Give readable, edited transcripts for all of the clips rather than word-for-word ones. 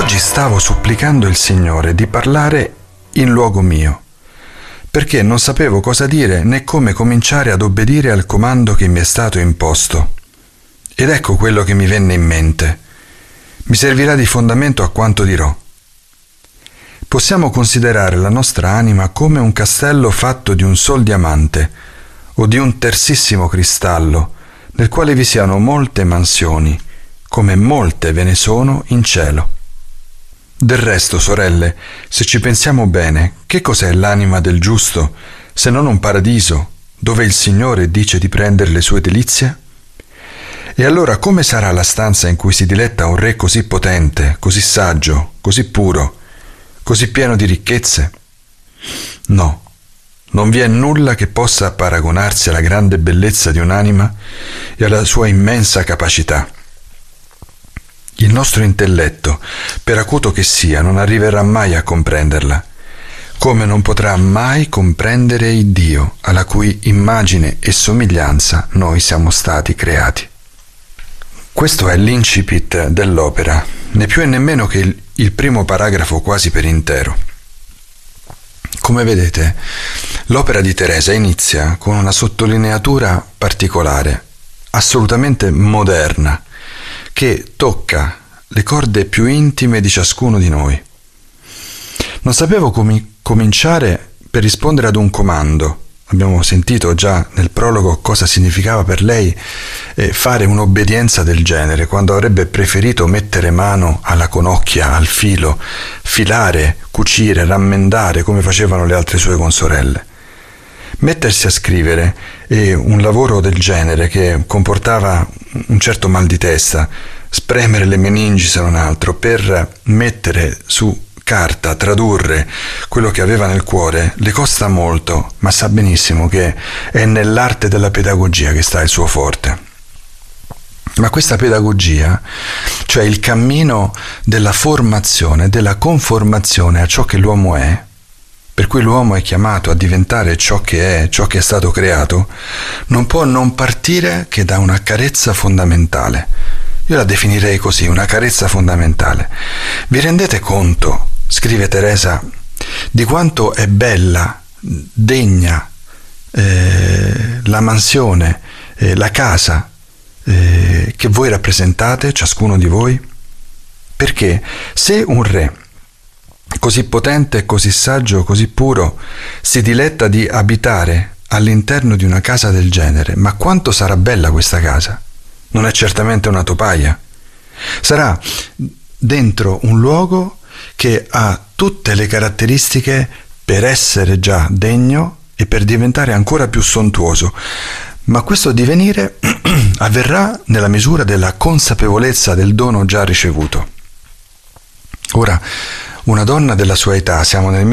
oggi stavo supplicando il Signore di parlare in luogo mio, perché non sapevo cosa dire né come cominciare ad obbedire al comando che mi è stato imposto. Ed ecco quello che mi venne in mente. Mi servirà di fondamento a quanto dirò. Possiamo considerare la nostra anima come un castello fatto di un sol diamante o di un tersissimo cristallo, nel quale vi siano molte mansioni, come molte ve ne sono in cielo. Del resto, sorelle, se ci pensiamo bene, che cos'è l'anima del giusto, se non un paradiso, dove il Signore dice di prendere le sue delizie? E allora come sarà la stanza in cui si diletta un re così potente, così saggio, così puro, così pieno di ricchezze? No, non vi è nulla che possa paragonarsi alla grande bellezza di un'anima e alla sua immensa capacità. Il nostro intelletto, per acuto che sia, non arriverà mai a comprenderla, come non potrà mai comprendere il Dio, alla cui immagine e somiglianza noi siamo stati creati. Questo è l'incipit dell'opera, né più e nemmeno che il primo paragrafo quasi per intero. Come vedete, l'opera di Teresa inizia con una sottolineatura particolare, assolutamente moderna, che tocca le corde più intime di ciascuno di noi. Non sapevo come cominciare per rispondere ad un comando. Abbiamo sentito già nel prologo cosa significava per lei fare un'obbedienza del genere, quando avrebbe preferito mettere mano alla conocchia, al filo, filare, cucire, rammendare come facevano le altre sue consorelle. Mettersi a scrivere un lavoro del genere che comportava un certo mal di testa, spremere le meningi se non altro, per mettere su carta, tradurre quello che aveva nel cuore, le costa molto, ma sa benissimo che è nell'arte della pedagogia che sta il suo forte. Ma questa pedagogia, cioè il cammino della formazione, della conformazione a ciò che l'uomo è, per cui l'uomo è chiamato a diventare ciò che è stato creato, non può non partire che da una carezza fondamentale. Io la definirei così, una carezza fondamentale. Vi rendete conto, scrive Teresa, di quanto è bella, degna la mansione, la casa che voi rappresentate, ciascuno di voi? Perché se un re così potente, così saggio, così puro, si diletta di abitare all'interno di una casa del genere, ma quanto sarà bella questa casa? Non è certamente una topaia. Sarà dentro un luogo che ha tutte le caratteristiche per essere già degno e per diventare ancora più sontuoso. Ma questo divenire avverrà nella misura della consapevolezza del dono già ricevuto. Ora, una donna della sua età, siamo nel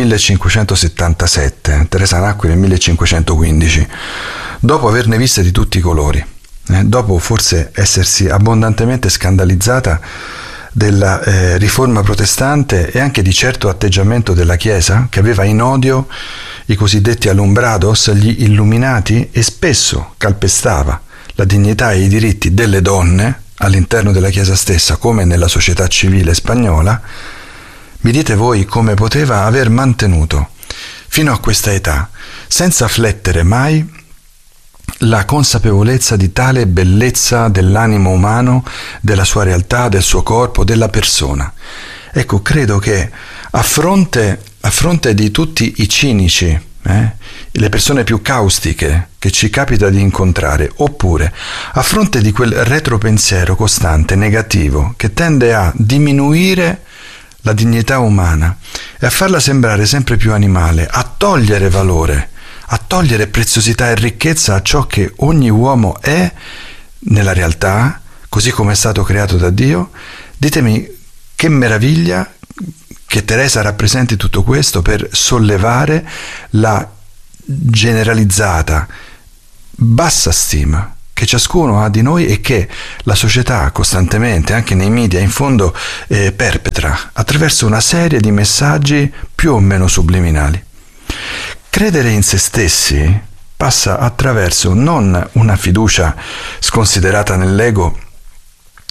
1577, Teresa nacque nel 1515, dopo averne viste di tutti i colori, dopo forse essersi abbondantemente scandalizzata della riforma protestante e anche di certo atteggiamento della Chiesa, che aveva in odio i cosiddetti alumbrados, gli illuminati, e spesso calpestava la dignità e i diritti delle donne all'interno della Chiesa stessa, come nella società civile spagnola. Mi dite voi come poteva aver mantenuto fino a questa età, senza flettere mai, la consapevolezza di tale bellezza dell'animo umano, della sua realtà, del suo corpo, della persona. Ecco, credo che a fronte di tutti i cinici, le persone più caustiche che ci capita di incontrare, oppure a fronte di quel retropensiero costante, negativo, che tende a diminuire la dignità umana e a farla sembrare sempre più animale, a togliere valore, a togliere preziosità e ricchezza a ciò che ogni uomo è nella realtà, così come è stato creato da Dio, ditemi che meraviglia che Teresa rappresenti tutto questo per sollevare la generalizzata bassa stima che ciascuno ha di noi e che la società costantemente, anche nei media, in fondo perpetra attraverso una serie di messaggi più o meno subliminali. Credere in se stessi passa attraverso non una fiducia sconsiderata nell'ego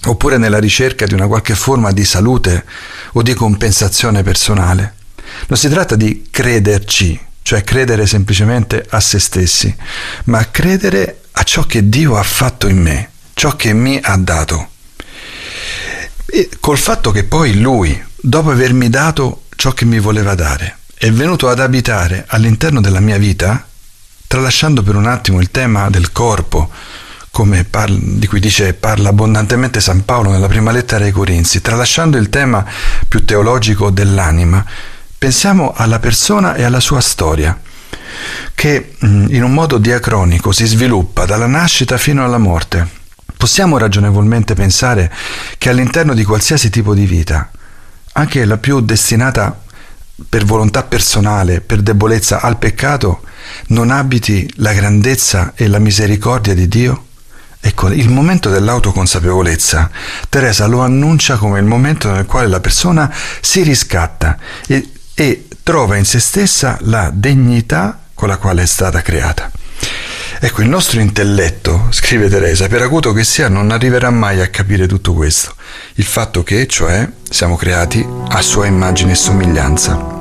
oppure nella ricerca di una qualche forma di salute o di compensazione personale. Non si tratta di crederci, cioè credere semplicemente a se stessi, ma credere a ciò che Dio ha fatto in me, ciò che mi ha dato. E col fatto che poi Lui, dopo avermi dato ciò che mi voleva dare, è venuto ad abitare all'interno della mia vita, tralasciando per un attimo il tema del corpo, di cui parla abbondantemente San Paolo nella prima lettera ai Corinzi, tralasciando il tema più teologico dell'anima, pensiamo alla persona e alla sua storia, che in un modo diacronico si sviluppa dalla nascita fino alla morte. Possiamo ragionevolmente pensare che all'interno di qualsiasi tipo di vita, anche la più destinata per volontà personale, per debolezza al peccato, non abiti la grandezza e la misericordia di Dio? Ecco, il momento dell'autoconsapevolezza, Teresa lo annuncia come il momento nel quale la persona si riscatta e trova in se stessa la dignità con la quale è stata creata. Ecco, il nostro intelletto, scrive Teresa, per acuto che sia, non arriverà mai a capire tutto questo. Il fatto che, cioè, siamo creati a sua immagine e somiglianza.